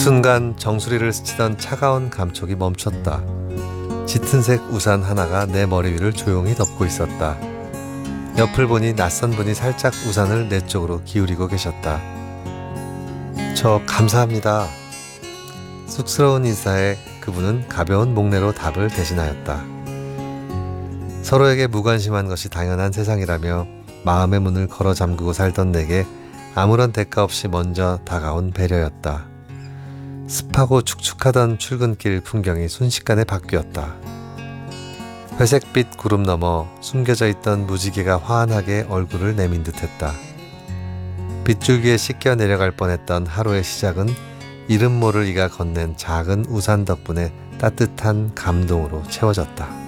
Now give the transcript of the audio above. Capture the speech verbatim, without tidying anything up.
순간 정수리를 스치던 차가운 감촉이 멈췄다. 짙은색 우산 하나가 내 머리 위를 조용히 덮고 있었다. 옆을 보니 낯선 분이 살짝 우산을 내 쪽으로 기울이고 계셨다. 저 감사합니다. 쑥스러운 인사에 그분은 가벼운 목례로 답을 대신하였다. 서로에게 무관심한 것이 당연한 세상이라며 마음의 문을 걸어 잠그고 살던 내게 아무런 대가 없이 먼저 다가온 배려였다. 습하고 축축하던 출근길 풍경이 순식간에 바뀌었다. 회색빛 구름 너머 숨겨져 있던 무지개가 환하게 얼굴을 내민 듯했다. 빗줄기에 씻겨 내려갈 뻔했던 하루의 시작은 이름 모를 이가 건넨 작은 우산 덕분에 따뜻한 감동으로 채워졌다.